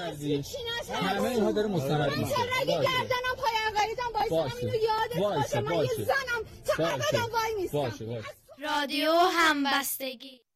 کردی همه اینها داره مستند میشه. رگ گردنم پای عقایدم وایسم اینو یادت باشه من یه زنم تا ابدم وای میستم. رادیو همبستگی.